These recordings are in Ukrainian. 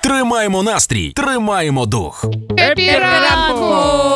Тримаємо настрій, тримаємо дух. Епі ранку!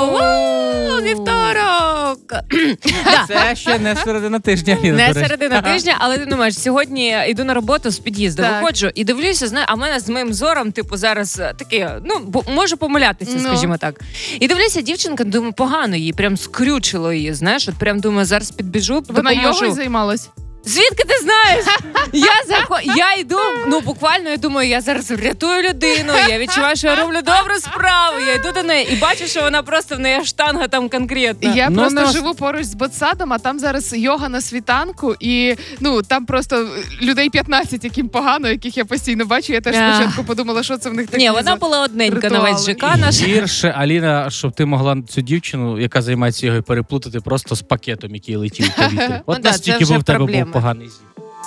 Вівторок! Це ще не середина тижня. Не середина тижня, але ти думаєш, сьогодні йду на роботу з під'їзду, виходжу і дивлюся, знаю, а в мене з моїм зором, типу, зараз таке, можу помилятися, скажімо так. І дивлюся, дівчинка, думаю, погано її, прям скрючило її, знаєш, от прям думаю, зараз підбіжу, допоможу. Вона йогою займалась? Звідки ти знаєш? Я йду, буквально, я думаю, я зараз врятую людину, я відчуваю, що я роблю добру справу, я йду до неї і бачу, що вона просто, в неї штанга там конкретна. Я просто живу поруч з ботсадом, а там зараз йога на світанку, і, там просто людей 15, яким погано, яких я постійно бачу, я теж спочатку подумала, що це в них таке. Ні, вона була одненька на весь ЖК наш. Гірше, Аліна, щоб ти могла цю дівчину, яка займається йогою, переплутати просто з пакетом, який летів у повітрі. От настільки був в тебе був поганий зір.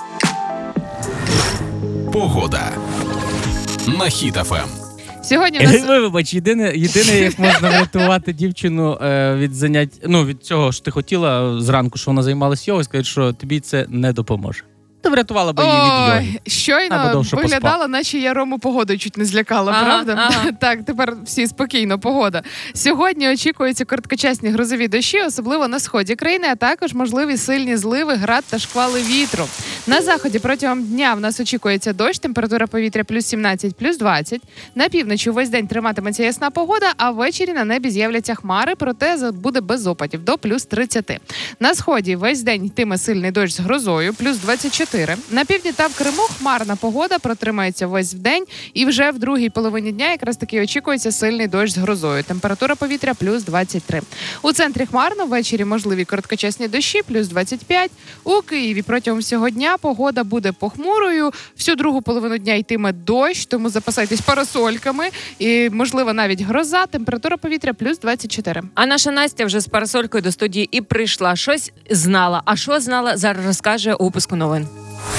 Погода на Хіт ФМ. Сьогодні в нас... Вибач, єдине, як можна врятувати дівчину від занять, від цього, що ти хотіла зранку, що вона займалася йогою, сказати, що тобі це не допоможе. Ти врятувала б її від йоги. Щойно виглядала, наче я Рому погодою чуть не злякала, правда? Так, тепер всі спокійно, погода. Сьогодні очікуються короткочасні грозові дощі, особливо на сході країни, а також можливі сильні зливи, град та шквали вітру. На заході протягом дня в нас очікується дощ, температура повітря плюс 17, плюс 20. На півночі увесь день триматиметься ясна погода, а ввечері на небі з'являться хмари, проте буде без опадів, до плюс 30. На сході весь день йтиме сильний дощ з грозою, плюс 24. На півдні та в Криму хмарна погода протримається весь день, і вже в другій половині дня якраз таки очікується сильний дощ з грозою. Температура повітря плюс 23. У центрі хмарно, ввечері можливі короткочасні дощі, плюс 25. У Києві протягом всього дня погода буде похмурою. Всю другу половину дня йтиме дощ, тому запасайтесь парасольками. І, можливо, навіть гроза. Температура повітря плюс 24. А наша Настя вже з парасолькою до студії і прийшла. Щось знала. А що знала, зараз розкаже у випуску новин.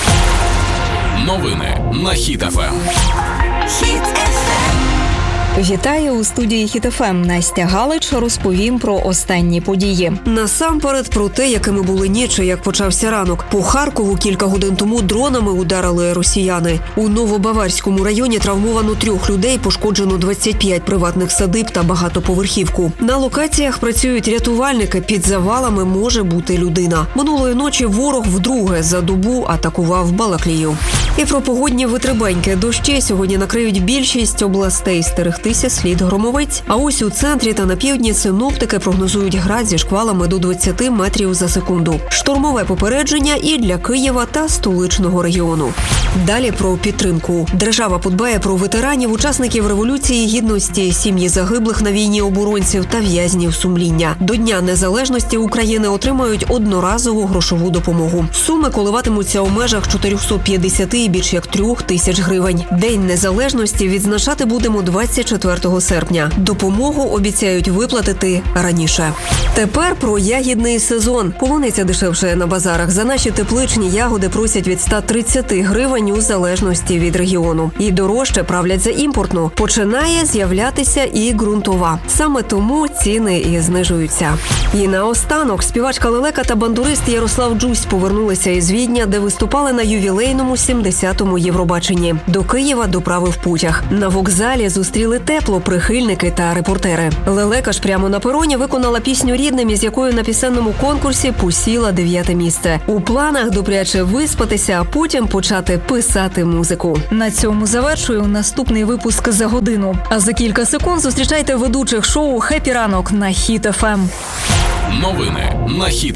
Новини на Хіт ФМ. Вітаю у студії Хіт ФМ. Настя Галич розповім про останні події. Насамперед про те, якими були ніч, як почався ранок. По Харкову кілька годин тому дронами ударили росіяни. У Новобаварському районі травмовано 3 людей, пошкоджено 25 приватних садиб та багатоповерхівку. На локаціях працюють рятувальники, під завалами може бути людина. Минулої ночі ворог вдруге за добу атакував Балаклію. І про погодні витребеньки. Дощі сьогодні накриють більшість областей. Стерегтися слід громовиць. А ось у центрі та на півдні синоптики прогнозують град зі шквалами до 20 метрів за секунду. Штормове попередження і для Києва та столичного регіону. Далі про підтримку. Держава подбає про ветеранів, учасників Революції Гідності, сім'ї загиблих на війні оборонців та в'язнів сумління. До Дня Незалежності України отримають одноразову грошову допомогу. Суми коливатимуться у межах 450 і більш як 3 тисяч гривень. День Незалежності відзначати будемо 24 серпня. Допомогу обіцяють виплатити раніше. Тепер про ягідний сезон. Полуниця дешевше на базарах. За наші тепличні ягоди просять від 130 гривень у залежності від регіону. І дорожче правлять за імпортну. Починає з'являтися і ґрунтова. Саме тому ціни і знижуються. І наостанок співачка лелека та бандурист Ярослав Джусь повернулися із Відня, де виступали на ювілейному 70-му Євробаченні. До Києва доправив потяг. На вокзалі зустріли тепло прихильники та репортери. Лелека ж прямо на пероні виконала пісню рідним, із якою на пісенному конкурсі посіла 9-те місце. У планах добряче виспатися, а потім почати писати музику. На цьому завершую наступний випуск за годину. А за кілька секунд зустрічайте ведучих шоу «Хеппі ранок» на Хіт ФМ. Новини на Хіт